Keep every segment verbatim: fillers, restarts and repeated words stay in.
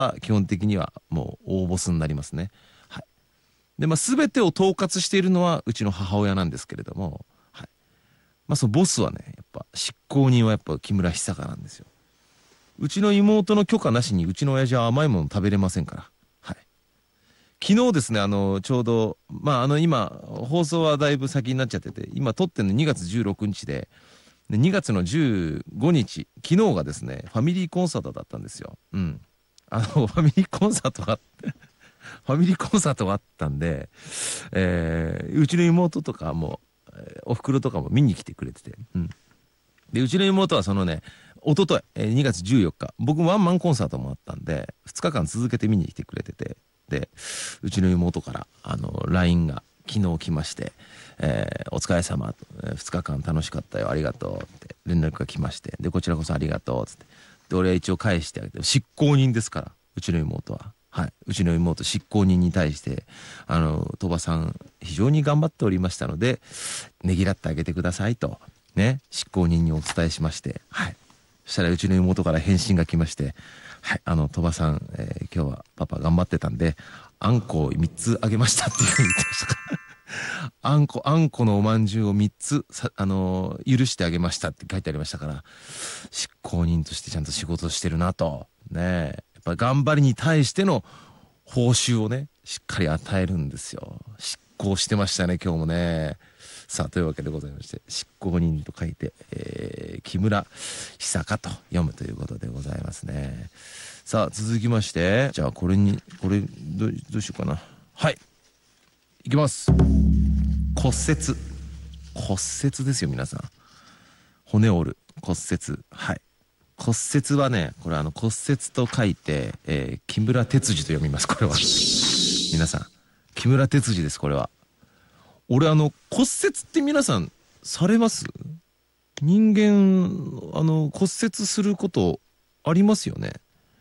基本的にはもう大ボスになりますね。はい。で、まあ、全てを統括しているのはうちの母親なんですけれども、はい。まあ、そのボスはね、やっぱ執行人はやっぱ木村久香なんですよ。うちの妹の許可なしにうちの親父は甘いもの食べれませんから。はい。昨日ですね、あの、ちょうど、まあ、あの、今、放送はだいぶ先になっちゃってて、今撮ってるのにがつじゅうろくにちで、でにがつのじゅうごにち、昨日がですね、ファミリーコンサートだったんですよ。うん。あの、ファミリーコンサートがあって、ファミリーコンサートがあったんで、えー、うちの妹とかも、えーお袋とかも見に来てくれてて、うん。で、うちの妹はそのね、一昨日、えーにがつじゅうよっか、僕ワンマンコンサートもあったんで、ふつかかん続けて見に来てくれてて、で、うちの妹から、あの、ライン が昨日来まして、えーお疲れ様と、えーふつかかん楽しかったよ、ありがとうって連絡が来まして、で、こちらこそありがとうってって、で、俺は一応返してあげて、執行人ですから、うちの妹は。はい。うちの妹、執行人に対して、あの、鳥羽さん、非常に頑張っておりましたので、ねぎらってあげてくださいと、ね、執行人にお伝えしまして、はい。そしたらうちの妹から返信が来まして、はい、あの、鳥羽さん、えー今日はパパ頑張ってたんで、あんこをみっつあげましたっていうふうに言ってましたから。あんこ、あんこのおまんじゅうをみっつ、さ、あのー許してあげましたって書いてありましたから、執行人としてちゃんと仕事してるなと。ねえ。やっぱ頑張りに対しての報酬をね、しっかり与えるんですよ。執行してましたね、今日もね。さあ、というわけでございまして、執行人と書いて、えー、木村久香と読むということでございますね。さあ、続きまして、じゃあこれに、これ、どう、どうしようかな。はい。いきます。骨折。骨折ですよ、皆さん。骨折る。骨折。はい。骨折はね、これあの骨折と書いて、えー、木村哲司と読みます、これは。皆さん。木村哲司です、これは。俺あの、骨折って皆さん、されます？人間、あの、骨折することありますよね。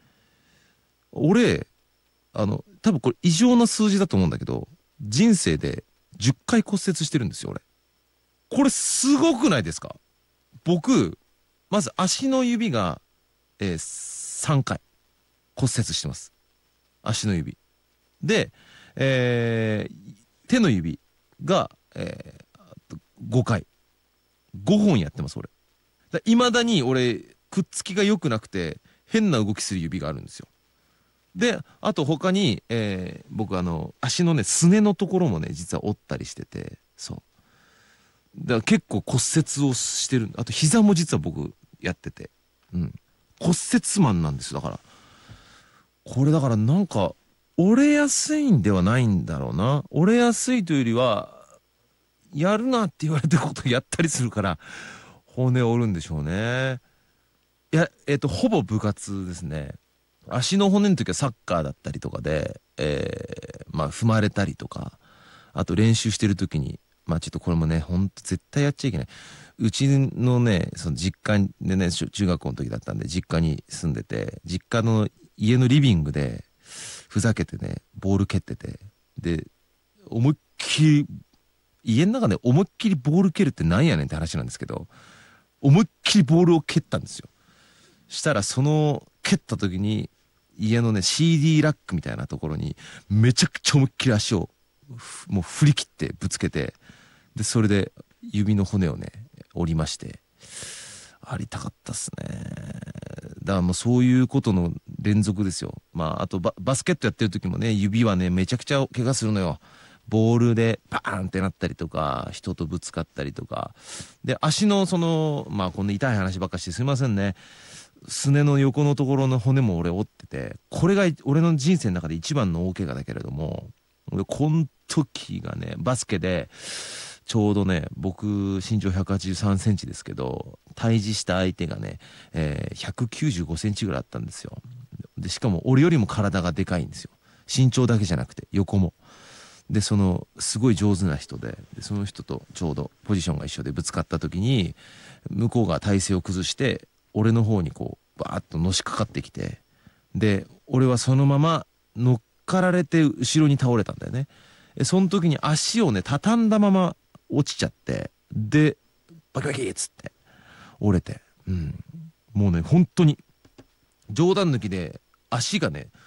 俺、あの、多分これ異常な数字だと思うんだけど、人生でじゅっかい骨折してるんですよ、俺。これすごくないですか？僕、まず足の指が、えー、さんかい骨折してます。足の指。で、えー手の指が、えーごかい。ごほんやってます、俺。いまだに俺、くっつきが良くなくて、変な動きする指があるんですよ。で、あと他に、えー僕あの、足のね、すねのところもね、実は折ったりしてて、そう。だから結構骨折をしてる。あと膝も実は僕やってて。うん。骨折マンなんですよ。だから。これだからなんか、折れやすいんではないんだろうな。折れやすいというよりは、やるなって言われたことをやったりするから、骨折るんでしょうね。いや、えっと、ほぼ部活ですね。足の骨の時はサッカーだったりとかで、えー、まあ踏まれたりとか、あと練習してる時に、まあちょっとこれもね、ほんと絶対やっちゃいけない。うちのね、その実家でね、しょ中学校の時だったんで、実家に住んでて、実家の家のリビングで、ふざけてね、ボール蹴ってて、で、思いっきり、家の中で思いっきりボール蹴るってなんやねんって話なんですけど、思いっきりボールを蹴ったんですよ。したらその蹴った時に家のね シーディー ラックみたいなところにめちゃくちゃ思いっきり足をもう振り切ってぶつけて、でそれで指の骨をね折りまして、ありたかったっすね。だからもうそういうことの連続ですよ。まああと バ, バスケットやってる時もね、指はねめちゃくちゃ怪我するのよ。ボールでバーンってなったりとか、人とぶつかったりとかで、足のそのまあこんな痛い話ばっかしてすいませんね。すねの横のところの骨も俺折ってて、これが俺の人生の中で一番の大怪我だけれども、俺この時がねバスケでちょうどね、僕身長ひゃくはちじゅうさんセンチですけど、対峙した相手がね、えー、ひゃくきゅうじゅうごセンチぐらいあったんですよ。でしかも俺よりも体がでかいんですよ。身長だけじゃなくて横も。でそのすごい上手な人 で, でその人とちょうどポジションが一緒でぶつかった時に、向こうが体勢を崩して俺の方にこうバーッとのしかかってきて、で俺はそのまま乗っかられて後ろに倒れたんだよね。その時に足をね畳んだまま落ちちゃって、でバキバキっつって折れて、うん、もうね本当に冗談抜きで足がね